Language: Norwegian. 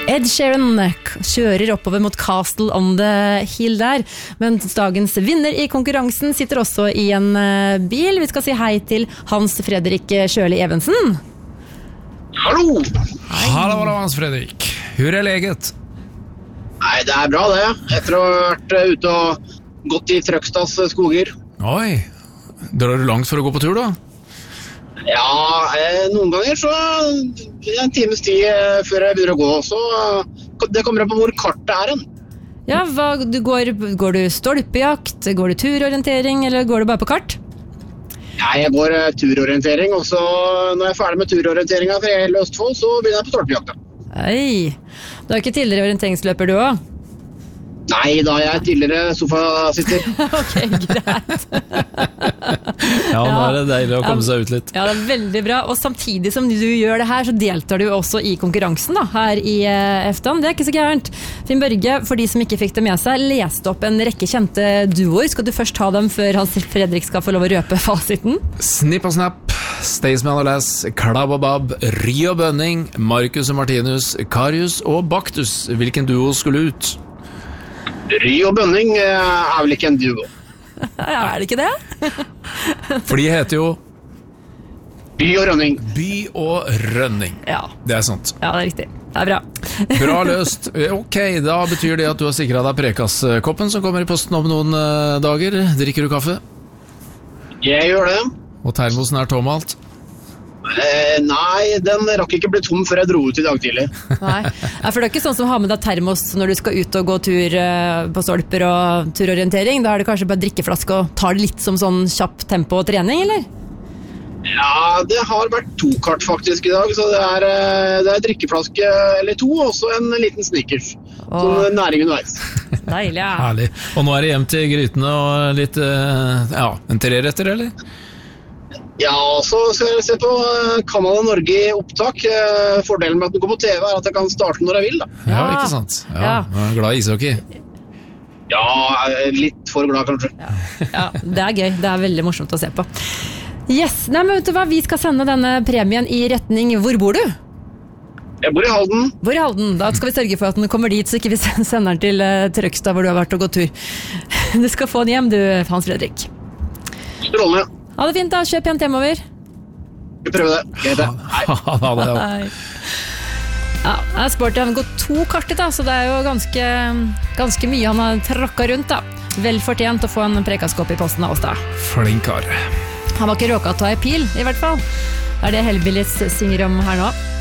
Ed Sheeran kjører oppover mot Castle on the Hill der, men dagens vinner i konkurransen sitter også i en bil. Vi skal si hei til Hans Fredrik Sjøli Evensen. Hallo! Hallo, Hans Fredrik. Hur läget? Nei, det bra det. Etter å ha vært ute og gått i Trøgstads skoger. Oi, drar du langt for å gå på tur da? Ja, noen ganger så en times tid før jeg begynner å gå, så det kommer an på hvor kartet hen. Ja, går du stolpejakt, går du turorientering, eller går du bare på kart? Ja, jeg går turorientering, og så når jeg ferdig med turorienteringen for hele Østfold, så begynner jeg på stolpejakta. Hei, du har ikke tidligere orienteringsløper du også? Nei, da jeg tidligere sofasitter. Ok, greit. Ja, nå det deilig å komme seg ut litt. Ja, det veldig bra. Og samtidig som du gjør det her, så deltar du også i konkurransen da, her i Eftan. Det ikke så gærent. Finn Børge, for de som ikke fikk det med seg, leste opp en rekke kjente duoer. Skal du først ta dem før Hans Fredrik skal få lov å røpe fasiten? Snipp og Snapp, Staysman og Lass, Klabb og Bab, Ry og Bønning, Marcus og Martinus, Karius og Baktus. Hvilken duo skulle ut? Ry og Bønning vel ikke en duo. Ja, det ikke det? For de heter jo By og Rønning. By og Rønning. Ja. Det sant. Ja, det riktig. Det bra. Bra løst. Ok, da betyr det at du har sikret deg prekasskoppen som kommer i posten om noen dager. Drikker du kaffe? Jeg gjør det. Og termosen tom alt? Nei, den rakk ikke bli tom før jeg dro ut i dag tidlig. Nei, for det ikke sånn som å ha med deg termos når du skal ut og gå tur på stolper og turorientering. Da det kanskje bare drikkeflaske og tar det litt som sånn kjapp tempo og trening, eller? Ja, det har vært 2 kart faktisk i dag, så det drikkeflaske eller 2, og så en liten Snickers. Sånn næring underveis. Deilig, ja. Herlig. Og nå det hjem til grytene og litt, en 3-retter, eller? Ja, så skal jeg se på Kanal Norge i opptak. Fordelen med at den går på TV at jeg kan starte når jeg vil da. Ja, ikke sant? Ja, jeg er glad i ishockey. Ja, litt for glad kanskje. Ja, det gøy. Det veldig morsomt å se på. Yes, nei, men vet du hva? Vi skal sende denne premien i retning. Hvor bor du? Jeg bor i Halden. Hvor i Halden? Da skal vi sørge for at den kommer dit, så ikke vi sender den til Trøgstad hvor du har vært og gått tur. Du skal få den hjem, du, Hans Fredrik. Strålende. Ha det fint da, kjøp igjen hjemover. Vi prøver det. Greit det. Hei. Ja, sporty, han har gått 2 kartet da, så det jo ganske mye han har tråkket rundt da. Vel fortjent å få en prekaskopp i posten av oss da. Flink kar. Han var ikke råket å ta i pil, i hvert fall. Det det Hellbillies synger om her nå.